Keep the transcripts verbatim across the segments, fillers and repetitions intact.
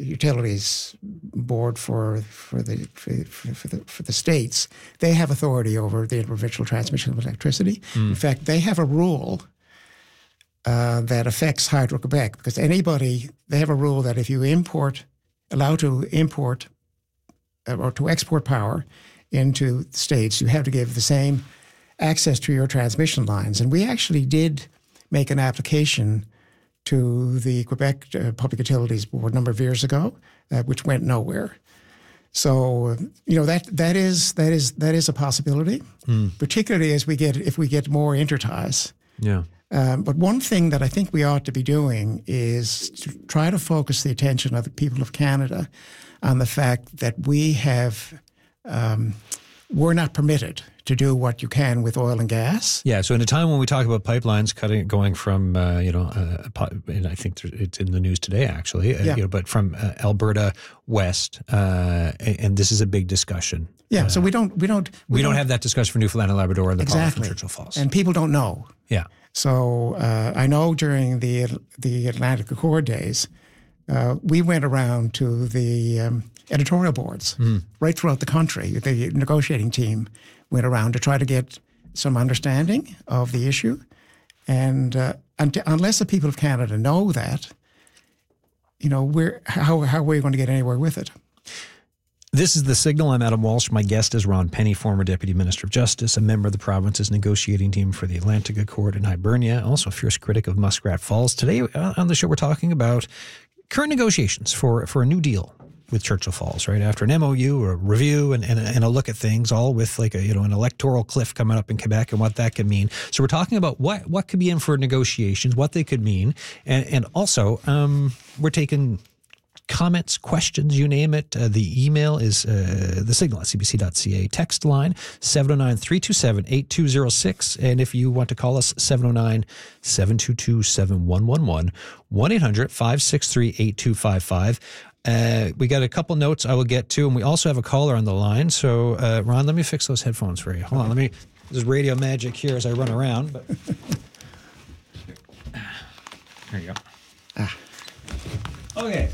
utilities board for for the for, for the for the states, they have authority over the interprovincial transmission of electricity. Mm. In fact, they have a rule uh, that affects Hydro-Quebec, because anybody they have a rule that if you import, allow to import uh, or to export power into the states, you have to give the same access to your transmission lines. And we actually did make an application to the Quebec uh, Public Utilities Board a number of years ago, uh, which went nowhere. So, uh, you know, that that is that is that is a possibility, mm. particularly as we get if we get more interties. Yeah. Um, but one thing that I think we ought to be doing is to try to focus the attention of the people of Canada on the fact that we have um, we're not permitted to do what you can with oil and gas. Yeah, so in a time when we talk about pipelines cutting, going from, uh, you know, uh, and I think it's in the news today, actually, uh, yeah. you know, but from uh, Alberta west, uh, and this is a big discussion. Yeah, uh, so we don't, we don't, we, we don't, don't have that discussion for Newfoundland and Labrador and the exactly. power from Churchill Falls, and people don't know. Yeah. So uh, I know during the the Atlantic Accord days, uh, we went around to the um, editorial boards mm. right throughout the country. The negotiating team went around to try to get some understanding of the issue. And uh, until, unless the people of Canada know that, you know, we're, how, how are we going to get anywhere with it? This is The Signal. I'm Adam Walsh. My guest is Ron Penny, former Deputy Minister of Justice, a member of the province's negotiating team for the Atlantic Accord in Hibernia, also a fierce critic of Muskrat Falls. Today on the show, we're talking about current negotiations for, for a new deal with Churchill Falls, right? After an M O U or a review and, and, and a look at things, all with like a, you know, an electoral cliff coming up in Quebec and what that could mean. So we're talking about what, what could be in for negotiations, what they could mean. And, and also, um, we're taking comments, questions, you name it. Uh, the email is uh, the signal at c b c dot c a. Text line seven oh nine, three two seven, eight two oh six. And if you want to call us, seven oh nine, seven two two, seven one one one, one eight hundred, five six three, eight two five five. Uh, we got a couple notes I will get to, and we also have a caller on the line. So, uh, Ron, let me fix those headphones for you. Hold on, let me. This is radio magic here as I run around. But there you go. Ah. Okay.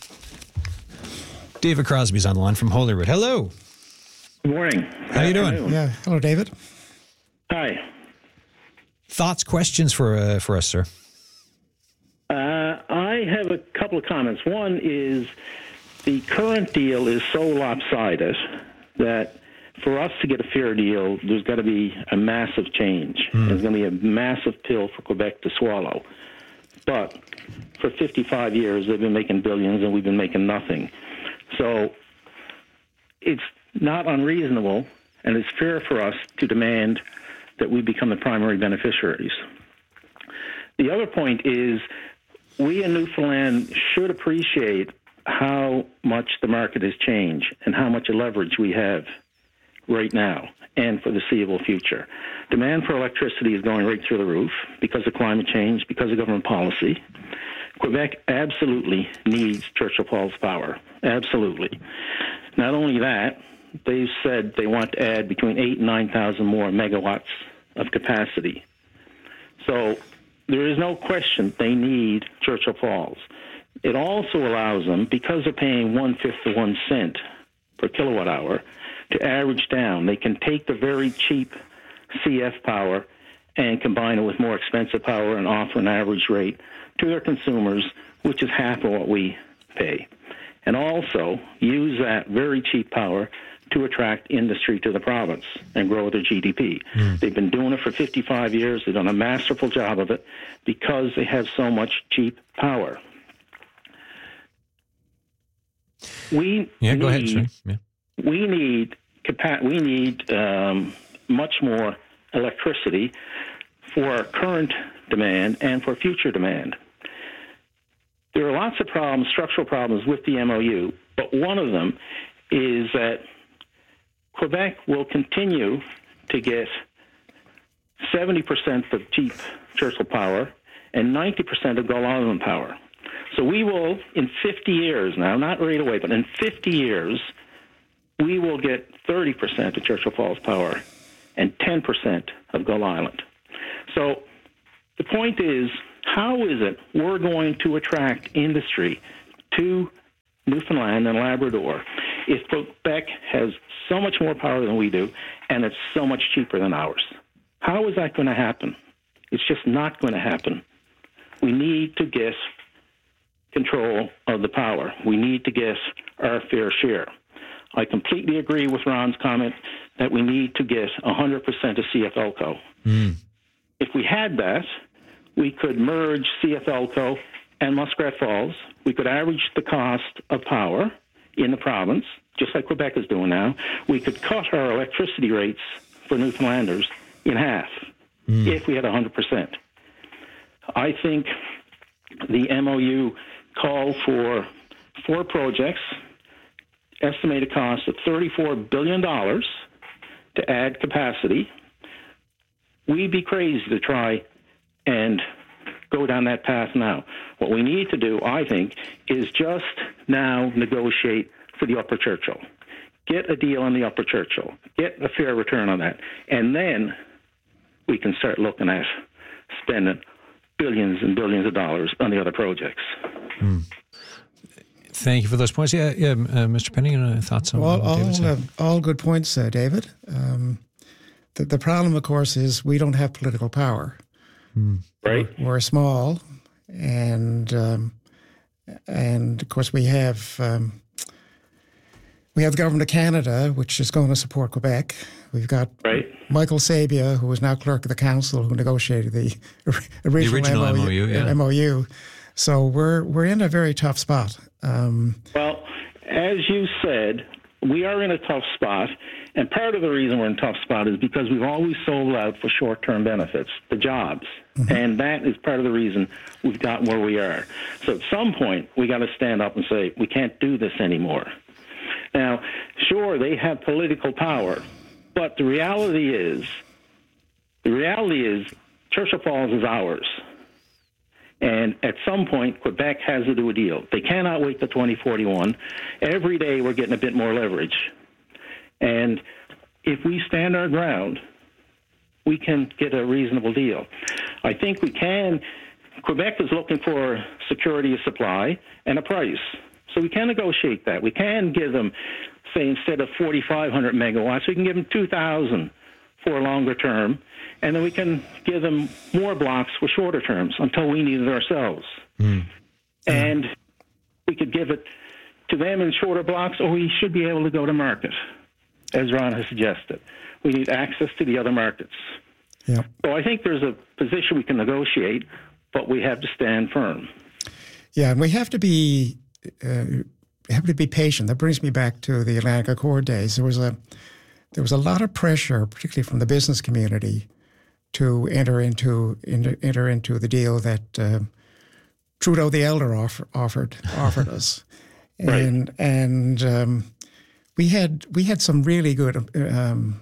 David Crosby's on the line from Holyrood. Hello. Good morning. How are you doing? Yeah. Hello, David. Hi. Thoughts, questions for uh, for us, sir? Uh, I have a couple of comments. One is the current deal is so lopsided that for us to get a fair deal, there's got to be a massive change. Mm. There's going to be a massive pill for Quebec to swallow. But for fifty-five years, they've been making billions, and we've been making nothing. So it's not unreasonable, and it's fair for us to demand that we become the primary beneficiaries. The other point is we in Newfoundland should appreciate how much the market has changed and how much leverage we have right now and for the foreseeable future. Demand for electricity is going right through the roof because of climate change, because of government policy. Quebec absolutely needs Churchill Falls power, absolutely. Not only that, they've said they want to add between eight and nine thousand more megawatts of capacity. So there is no question they need Churchill Falls. It also allows them, because they're paying one-fifth of one cent per kilowatt hour, to average down. They can take the very cheap C F power and combine it with more expensive power and offer an average rate to their consumers, which is half of what we pay. And also use that very cheap power to attract industry to the province and grow their G D P. Mm. They've been doing it for fifty-five years. They've done a masterful job of it because they have so much cheap power. We yeah, need, go ahead, sir. Yeah. We need capa- we need um, much more electricity for our current demand and for future demand. There are lots of problems, structural problems with the M O U, but one of them is that Quebec will continue to get seventy percent of cheap Churchill power and ninety percent of Gull Island power. So we will, in fifty years now, not right away, but in fifty years, we will get thirty percent of Churchill Falls power and ten percent of Gull Island. So the point is, how is it we're going to attract industry to Newfoundland and Labrador if Quebec has so much more power than we do and it's so much cheaper than ours? How is that going to happen? It's just not going to happen. We need to get control of the power. We need to get our fair share. I completely agree with Ron's comment that we need to get one hundred percent of C F L C O. Mm. If we had that, we could merge C F L C O and Muskrat Falls. We could average the cost of power in the province, just like Quebec is doing now. We could cut our electricity rates for Newfoundlanders in half mm. if we had one hundred percent. I think the M O U called for four projects, estimated cost of thirty-four billion dollars to add capacity. We'd be crazy to try and go down that path now. What we need to do, I think, is just now negotiate for the Upper Churchill. Get a deal on the Upper Churchill. Get a fair return on that. And then we can start looking at spending billions and billions of dollars on the other projects. Hmm. Thank you for those points. Yeah, yeah, uh, Mister Penny, uh, thoughts on well, what all, David said? uh, all good points, uh, David. Um, the, the problem, of course, is we don't have political power. Hmm. Right. We're, we're small, and um, and of course we have um, we have the government of Canada, which is going to support Quebec. We've got right. Michael Sabia, who is now clerk of the council, who negotiated the original, the original M O U. M O U, yeah. M O U. So we're we're in a very tough spot. Um, well, as you said, we are in a tough spot, and part of the reason we're in a tough spot is because we've always sold out for short-term benefits, the jobs, mm-hmm. and that is part of the reason we've gotten where we are. So at some point, we got to stand up and say, we can't do this anymore. Now, sure, they have political power, but the reality is, the reality is Churchill Falls is ours. And at some point, Quebec has to do a deal. They cannot wait till twenty forty-one. Every day we're getting a bit more leverage. And if we stand our ground, we can get a reasonable deal. I think we can. Quebec is looking for security of supply and a price. So we can negotiate that. We can give them, say, instead of forty-five hundred megawatts, we can give them two thousand for a longer term. And then we can give them more blocks for shorter terms until we need it ourselves. Mm. And we could give it to them in shorter blocks, or we should be able to go to market, as Ron has suggested. We need access to the other markets. Yeah. So I think there's a position we can negotiate, but we have to stand firm. Yeah, and we have to be uh, have to be patient. That brings me back to the Atlantic Accord days. There was a there was a lot of pressure, particularly from the business community, to enter into enter, enter into the deal that uh, Trudeau the Elder offer, offered offered us, right. and and um, we had we had some really good. Um,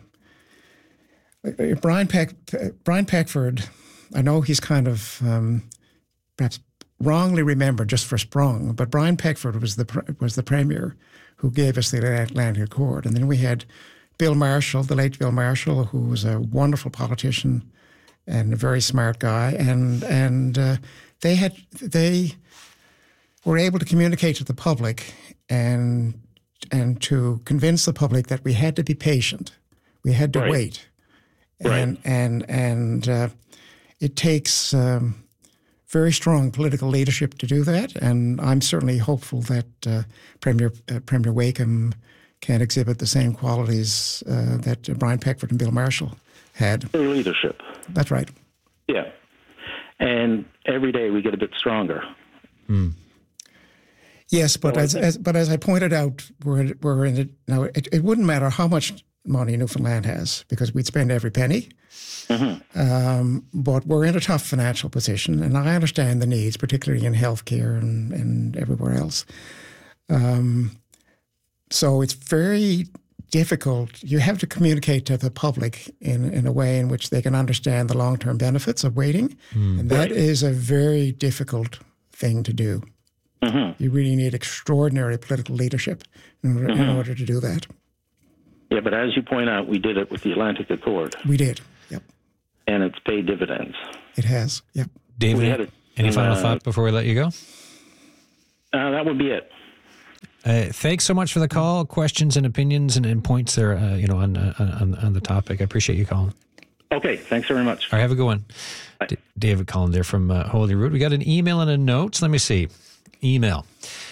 Brian Peck Brian Peckford, I know he's kind of um, perhaps wrongly remembered just for Sprung, but Brian Peckford was the was the premier who gave us the Atlantic Accord, and then we had Bill Marshall, the late Bill Marshall, who was a wonderful politician and a very smart guy, and and uh, they had they were able to communicate to the public and and to convince the public that we had to be patient, we had to right. wait, right. and and and uh, it takes um, very strong political leadership to do that, and I'm certainly hopeful that uh, Premier uh, Premier Wakeham can exhibit the same qualities uh, that uh, Brian Peckford and Bill Marshall had. Their leadership. That's right. Yeah. And every day we get a bit stronger. Mm. Yes, but so as, as but as I pointed out, we're we're in it now. It, it wouldn't matter how much money Newfoundland has because we'd spend every penny. Mm-hmm. Um, but we're in a tough financial position, and I understand the needs, particularly in healthcare and and everywhere else. Um, so it's very difficult. You have to communicate to the public in, in a way in which they can understand the long-term benefits of waiting. Mm. And that right. is a very difficult thing to do. Mm-hmm. You really need extraordinary political leadership in order, mm-hmm. in order to do that. Yeah, but as you point out, we did it with the Atlantic Accord. We did, yep. And it's paid dividends. It has, yep. David, a, any final uh, thought before we let you go? Uh, that would be it. Uh, thanks so much for the call, questions and opinions and, and points there, uh, you know, on, on on the topic. I appreciate you calling. Okay, thanks very much. All right, have a good one. D- David calling there from uh, Holyrood. We got an email and a note. Let me see. Email.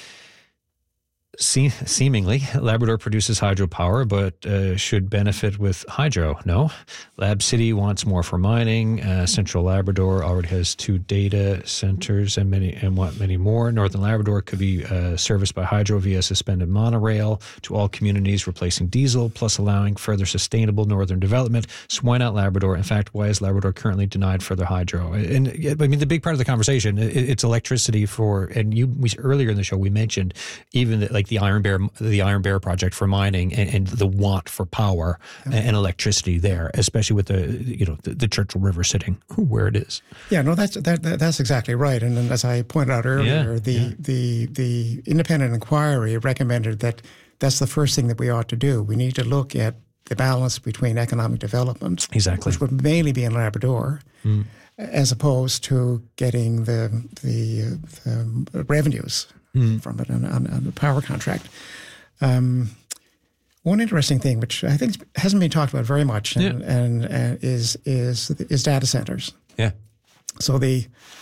Se- seemingly, Labrador produces hydropower, but uh, should benefit with hydro. No. Lab City wants more for mining. Uh, Central Labrador already has two data centers and many and want many more. Northern Labrador could be uh, serviced by hydro via suspended monorail to all communities, replacing diesel, plus allowing further sustainable northern development. So why not Labrador? In fact, why is Labrador currently denied further hydro? And I mean, the big part of the conversation, it's electricity for, and you we, earlier in the show we mentioned even the, like the Iron Bear, the Iron Bear project for mining, and, and the want for power and, and electricity there, especially with the you know the, the Churchill River sitting where it is. Yeah, no, that's that, that that's exactly right. And then, as I pointed out earlier, yeah, the, yeah. the the independent inquiry recommended that that's the first thing that we ought to do. We need to look at the balance between economic development, exactly, which would mainly be in Labrador, mm. as opposed to getting the the, the revenues mm. from it on, on, on the power contract. Um, one interesting thing, which I think hasn't been talked about very much, and, yeah. and, and is is is data centers. Yeah. So the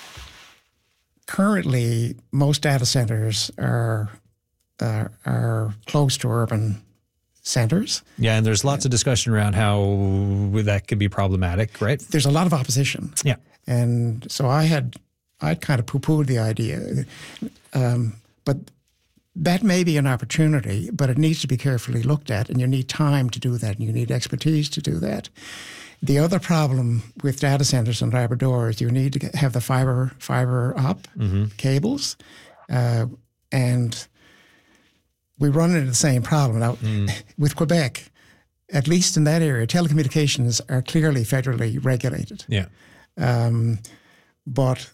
currently most data centers are uh, are close to urban centers. Yeah, and there's lots of discussion around how that could be problematic, right? There's a lot of opposition. Yeah. And so I had, I kind of poo-pooed the idea. Um, but that may be an opportunity, but it needs to be carefully looked at, and you need time to do that, and you need expertise to do that. The other problem with data centers in Labrador is you need to get, have the fiber fiber up mm-hmm. cables, uh, and we run into the same problem. Now, mm. with Quebec, at least in that area, telecommunications are clearly federally regulated. Yeah. Um, but,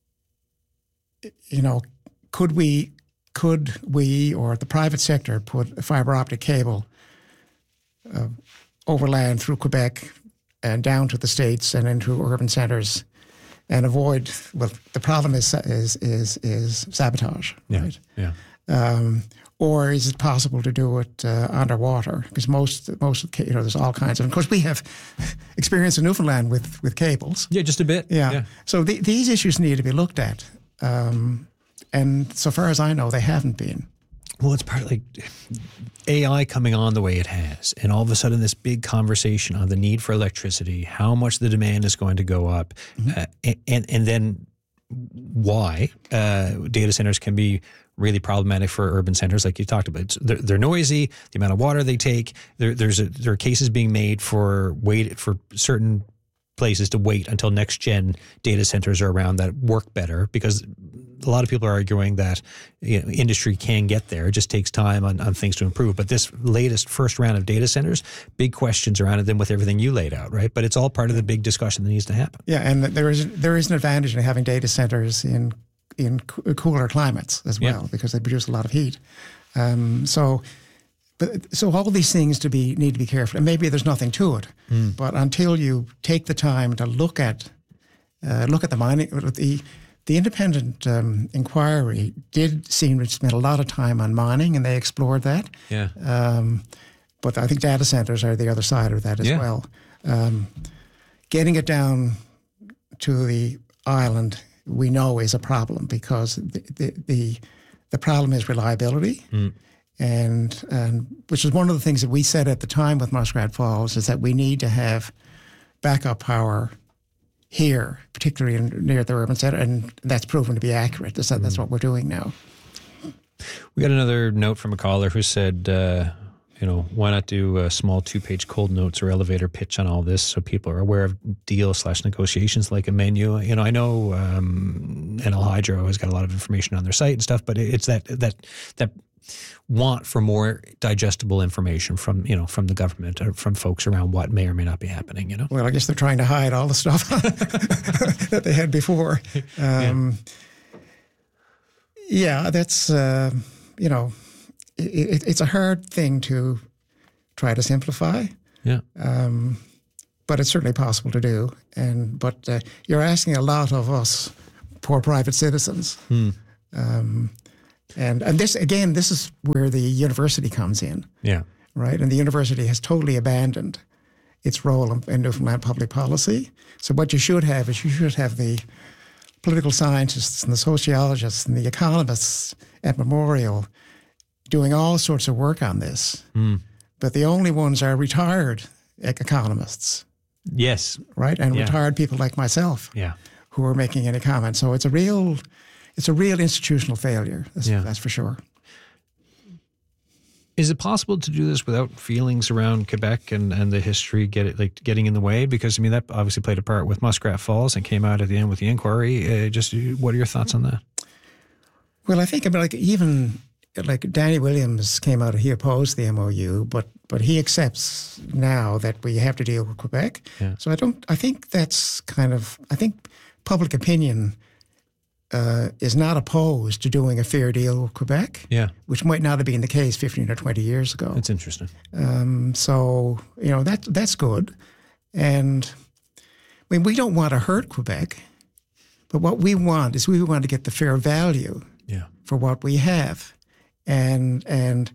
you know, could we, could we or the private sector put a fiber optic cable uh, overland through Quebec and down to the States and into urban centers and avoid, well, the problem is is is, is sabotage, yeah. right? Yeah. Um, or is it possible to do it uh, underwater? Because most, most you know, there's all kinds of. Of course, we have experience in Newfoundland with, with cables. Yeah, just a bit. Yeah. yeah. So the, these issues need to be looked at, um, and so far as I know, they haven't been. Well, it's part of like A I coming on the way it has, and all of a sudden, this big conversation on the need for electricity, how much the demand is going to go up, mm-hmm. uh, and, and and then why uh, data centers can be really problematic for urban centers, like you talked about. It's, they're, they're noisy. The amount of water they take. There, there's a, there are cases being made for wait for certain places to wait until next gen data centers are around that work better, because a lot of people are arguing that you know, industry can get there. It just takes time on, on things to improve. But this latest first round of data centers, big questions around it. Then with everything you laid out, right? But it's all part of the big discussion that needs to happen. Yeah, and there is there is an advantage in having data centers in. in cooler climates as well, yeah. because they produce a lot of heat. Um, so, but so all these things to be need to be careful. And maybe there's nothing to it, mm. but until you take the time to look at uh, look at the mining, the the independent um, inquiry did seem to spend a lot of time on mining, and they explored that. Yeah. Um, but I think data centers are the other side of that as yeah. well. Um, getting it down to the island, we know is a problem, because the the the, the problem is reliability, mm. and and which is one of the things that we said at the time with Muskrat Falls, is that we need to have backup power here, particularly in, near the urban center, and that's proven to be accurate. That's, mm. that's what we're doing now. We got another note from a caller who said, uh, you know, why not do a small two-page cold notes or elevator pitch on all this so people are aware of deal slash negotiations, like a menu? You know, I know um, N L Hydro has got a lot of information on their site and stuff, but it's that that that want for more digestible information from, you know, from the government or from folks around what may or may not be happening, you know? Well, I guess they're trying to hide all the stuff that they had before. Um, yeah. yeah, that's, uh, you know, It, it, it's a hard thing to try to simplify. Yeah. Um, but it's certainly possible to do. And but uh, you're asking a lot of us, poor private citizens. Hmm. Um, And and this again, this is where the university comes in. Yeah. Right, and the university has totally abandoned its role in, in Newfoundland public policy. So what you should have is you should have the political scientists and the sociologists and the economists at Memorial doing all sorts of work on this. Mm. But the only ones are retired economists. Yes. Right, and yeah. retired people like myself yeah. who are making any comment. So it's a real, it's a real institutional failure, that's, yeah. that's for sure. Is it possible to do this without feelings around Quebec and, and the history get it like getting in the way? Because I mean that obviously played a part with Muskrat Falls and came out at the end with the inquiry. Uh, just what are your thoughts on that? Well, I think I mean, like even like Danny Williams came out, he opposed the M O U, but but he accepts now that we have to deal with Quebec. Yeah. So I don't. I think that's kind of. I think public opinion Uh, is not opposed to doing a fair deal with Quebec, yeah. which might not have been the case fifteen or twenty years ago. That's interesting. Um, so, you know, that that's good. And, I mean, we don't want to hurt Quebec, but what we want is we want to get the fair value yeah. for what we have. And, and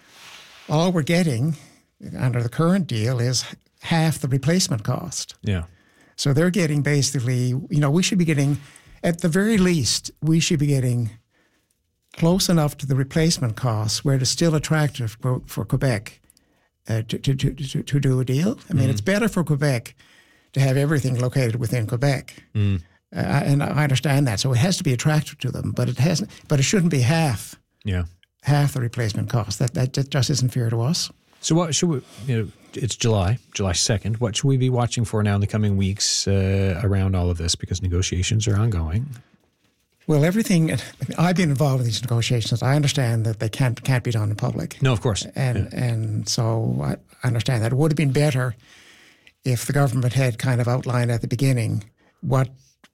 all we're getting under the current deal is half the replacement cost. Yeah. So they're getting basically, you know, we should be getting... At the very least, we should be getting close enough to the replacement costs where it's still attractive for, for Quebec uh, to, to, to, to do a deal. I mean, mm. it's better for Quebec to have everything located within Quebec. Mm. Uh, and I understand that. So it has to be attractive to them, but it hasn't. But it shouldn't be half. Yeah, half the replacement cost. That that just isn't fair to us. So what should we? You know, it's July, July second. What should we be watching for now in the coming weeks uh, around all of this? Because negotiations are ongoing. Well, everything. I've been involved in these negotiations. I understand that they can't can't be done in public. No, of course. And yeah. and so I understand that it would have been better if the government had kind of outlined at the beginning what,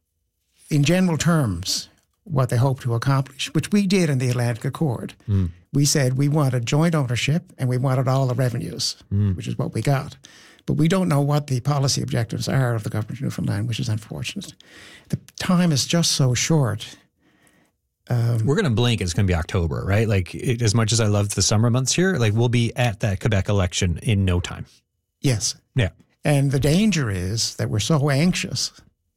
in general terms, what they hope to accomplish, which we did in the Atlantic Accord. Mm. We said we wanted joint ownership and we wanted all the revenues, mm. which is what we got. But we don't know what the policy objectives are of the government of Newfoundland, which is unfortunate. The time is just so short. Um, We're going to blink. It's going to be October, right? Like it, as much as I loved the summer months here, like we'll be at that Quebec election in no time. Yes. Yeah. And the danger is that we're so anxious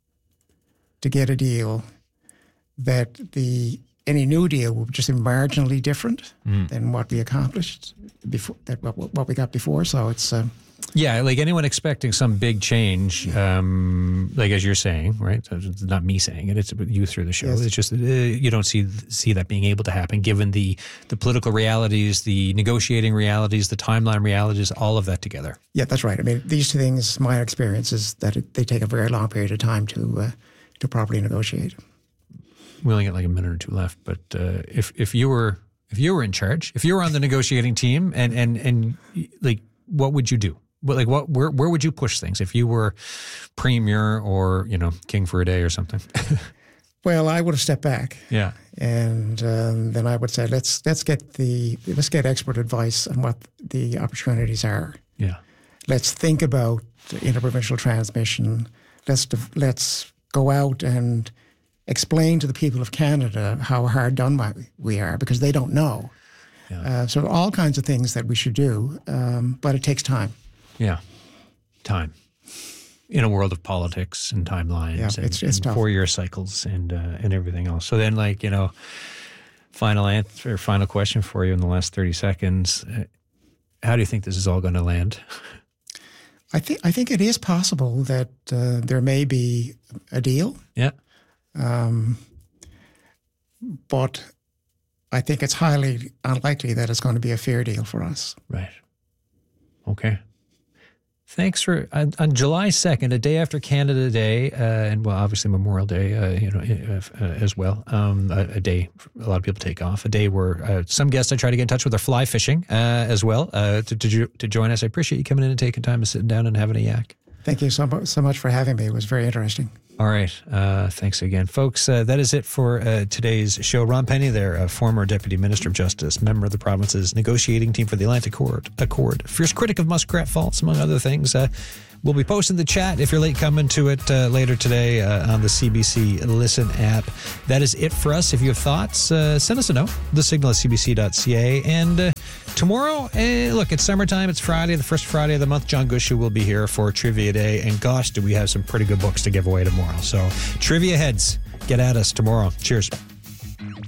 to get a deal that the any new deal will just be marginally different mm. than what we accomplished before, that what, what we got before. So it's um, yeah, like anyone expecting some big change, um, like as you're saying, right? So it's not me saying it; it's you through the show. Yes. It's just uh, you don't see see that being able to happen, given the the political realities, the negotiating realities, the timeline realities, all of that together. Yeah, that's right. I mean, these two things. My experience is that it, they take a very long period of time to uh, to properly negotiate. We only got like a minute or two left, but uh, if if you were if you were in charge, if you were on the negotiating team, and and and like, what would you do? What, like what where where would you push things if you were premier or you know king for a day or something? Well, I would have stepped back. Yeah, and um, then I would say let's let's get the let's get expert advice on what the opportunities are. Yeah, let's think about interprovincial transmission. Let's let's go out and explain to the people of Canada how hard done we are, because they don't know. Yeah. Uh, so all kinds of things that we should do, um, but it takes time. Yeah, time. In a world of politics and timelines yeah, and, it's, it's and four-year cycles and uh, and everything else. So then, like, you know, final answer, final question for you in the last thirty seconds. Uh, how do you think this is all going to land? I think I think it is possible that uh, there may be a deal. Yeah. Um, but I think it's highly unlikely that it's going to be a fair deal for us. Right. Okay. Thanks for on, on July second, a day after Canada Day, uh, and well, obviously Memorial Day, uh, you know, uh, as well. Um, a, a day a lot of people take off. A day where uh, some guests I try to get in touch with are fly fishing uh, as well uh, to, to to join us. I appreciate you coming in and taking time and sitting down and having a yak. Thank you so much, so much for having me. It was very interesting. All right. Uh, thanks again, folks. Uh, that is it for uh, today's show. Ron Penny there, a former Deputy Minister of Justice, member of the province's negotiating team for the Atlantic Accord, Accord fierce critic of Muskrat Falls, among other things. Uh, we'll be posting the chat if you're late coming to it uh, later today uh, on the C B C Listen app. That is it for us. If you have thoughts, uh, send us a note, the signal at c b c dot c a. And uh, tomorrow, eh, look, it's summertime. It's Friday, the first Friday of the month. John Gushu will be here for Trivia Day. And gosh, do we have some pretty good books to give away tomorrow. So, Trivia Heads, get at us tomorrow. Cheers.